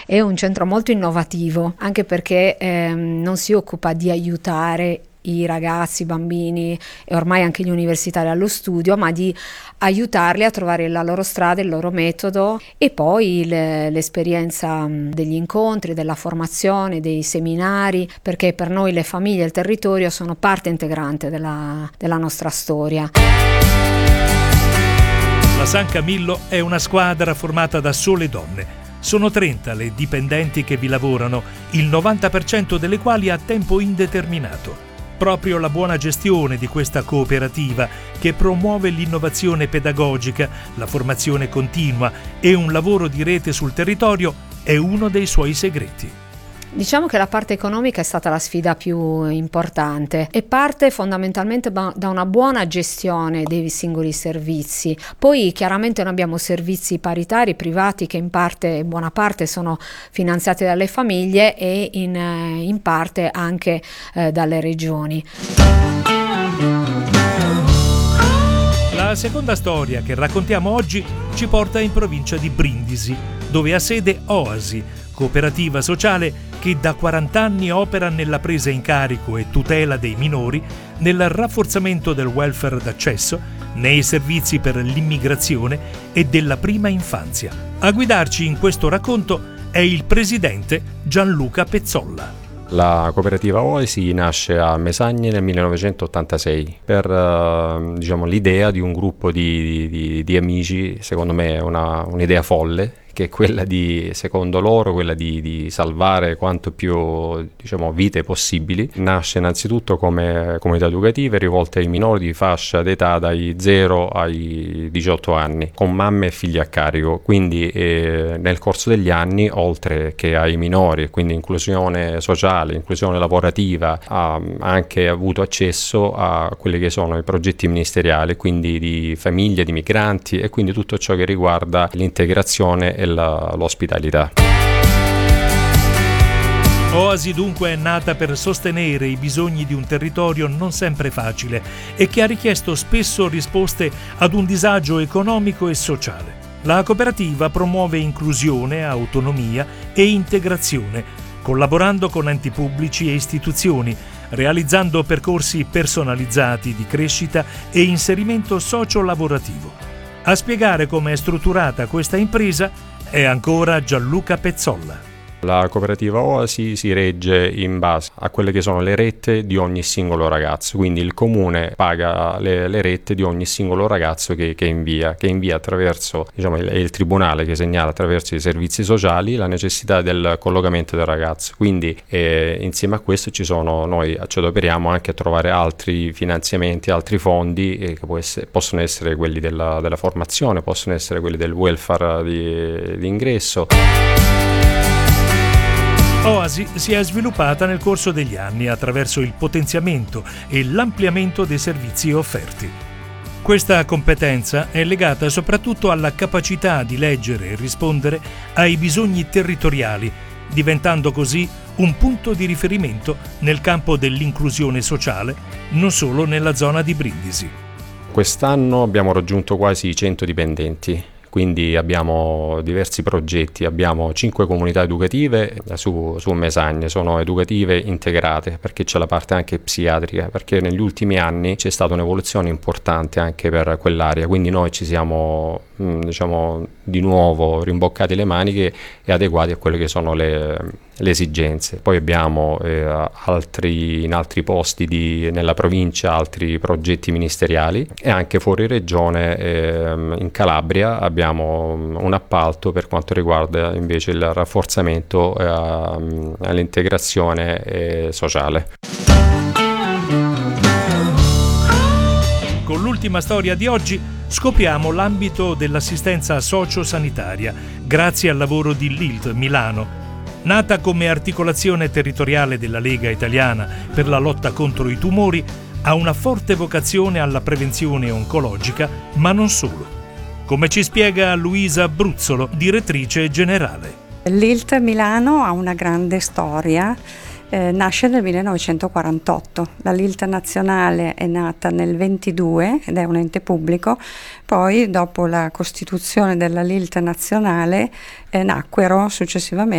È un centro molto innovativo, anche perché non si occupa di aiutare i ragazzi, i bambini e ormai anche gli universitari allo studio, ma di aiutarli a trovare la loro strada, il loro metodo, e poi l'esperienza degli incontri, della formazione, dei seminari, perché per noi le famiglie e il territorio sono parte integrante della nostra storia. La San Camillo è una squadra formata da sole donne. Sono 30 le dipendenti che vi lavorano, il 90% delle quali a tempo indeterminato. Proprio la buona gestione di questa cooperativa, che promuove l'innovazione pedagogica, la formazione continua e un lavoro di rete sul territorio, è uno dei suoi segreti. Diciamo che la parte economica è stata la sfida più importante e parte fondamentalmente da una buona gestione dei singoli servizi. Poi chiaramente noi abbiamo servizi paritari privati che in buona parte sono finanziati dalle famiglie e in parte anche dalle regioni. La seconda storia che raccontiamo oggi ci porta in provincia di Brindisi, dove ha sede Oasi, cooperativa sociale che da 40 anni opera nella presa in carico e tutela dei minori, nel rafforzamento del welfare d'accesso, nei servizi per l'immigrazione e della prima infanzia. A guidarci in questo racconto è il presidente Gianluca Pezzolla. La cooperativa Oasi nasce a Mesagne nel 1986 per l'idea di un gruppo di amici, secondo me un'idea folle, che è quella secondo loro, di salvare quanto più vite possibili. Nasce innanzitutto come comunità educative rivolte ai minori di fascia d'età dai 0 ai 18 anni, con mamme e figli a carico. Quindi nel corso degli anni, oltre che ai minori, quindi inclusione sociale, inclusione lavorativa, ha anche avuto accesso a quelli che sono i progetti ministeriali, quindi di famiglie, di migranti e quindi tutto ciò che riguarda l'integrazione e l'ospitalità. Oasi dunque è nata per sostenere i bisogni di un territorio non sempre facile e che ha richiesto spesso risposte ad un disagio economico e sociale. La cooperativa promuove inclusione, autonomia e integrazione, collaborando con enti pubblici e istituzioni, realizzando percorsi personalizzati di crescita e inserimento socio-lavorativo. A spiegare come è strutturata questa impresa è ancora Gianluca Pezzolla. La cooperativa Oasi si regge in base a quelle che sono le rette di ogni singolo ragazzo, quindi il comune paga le rette di ogni singolo ragazzo che invia attraverso il tribunale che segnala attraverso i servizi sociali la necessità del collocamento del ragazzo. Quindi insieme a questo noi ci adoperiamo anche a trovare altri finanziamenti, altri fondi che possono essere quelli della formazione, possono essere quelli del welfare di ingresso. Oasi si è sviluppata nel corso degli anni attraverso il potenziamento e l'ampliamento dei servizi offerti. Questa competenza è legata soprattutto alla capacità di leggere e rispondere ai bisogni territoriali, diventando così un punto di riferimento nel campo dell'inclusione sociale, non solo nella zona di Brindisi. Quest'anno abbiamo raggiunto quasi 100 dipendenti. Quindi abbiamo diversi progetti, abbiamo 5 comunità educative su Mesagne, sono educative integrate perché c'è la parte anche psichiatrica, perché negli ultimi anni c'è stata un'evoluzione importante anche per quell'area, quindi noi ci siamo di nuovo rimboccati le maniche e adeguati a quelle che sono le esigenze. Poi abbiamo in altri posti nella provincia altri progetti ministeriali e anche fuori regione in Calabria abbiamo un appalto per quanto riguarda invece il rafforzamento all'integrazione sociale. Con l'ultima storia di oggi scopriamo l'ambito dell'assistenza socio-sanitaria grazie al lavoro di LILT Milano. Nata come articolazione territoriale della Lega Italiana per la lotta contro i tumori, ha una forte vocazione alla prevenzione oncologica, ma non solo. Come ci spiega Luisa Bruzzolo, direttrice generale. LILT Milano ha una grande storia. Nasce nel 1948, la LILT nazionale è nata nel 22 ed è un ente pubblico, poi dopo la costituzione della LILT nazionale nacquero successivamente